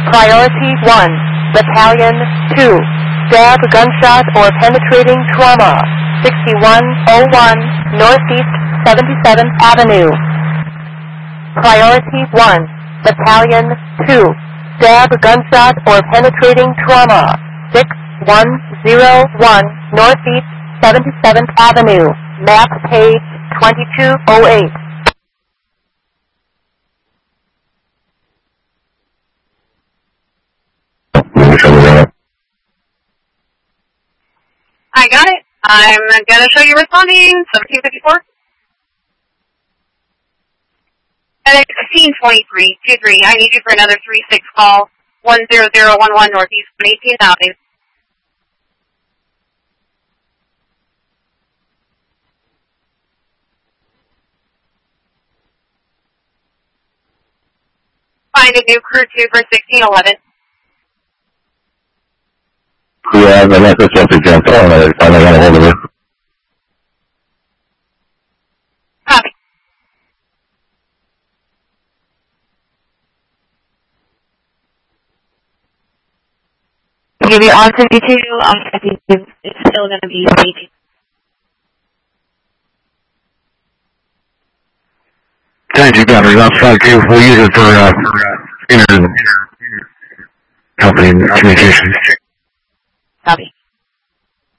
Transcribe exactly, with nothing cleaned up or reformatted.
Priority one, Battalion two, stab, gunshot, or penetrating trauma, sixty-one oh one Northeast seventy-seventh Avenue. Priority one, Battalion two, stab, gunshot, or penetrating trauma, six one zero one Northeast seventy-seventh Avenue, map page twenty-two oh eight. I got it. I'm going to show you responding. seventeen fifty-four. At sixteen twenty-three, two three. I need you for another three six call. one zero zero one one Northeast eighteenth Avenue. Find a new crew two for sixteen eleven. Yeah, I got this message on phone. I finally got a hold of it. Copy. I'll give you on fifty-two. On fifty-two. It's still going to be eighteen. Thank you, Governor. That's five two. We'll use it for, uh, inter company communications. Copy.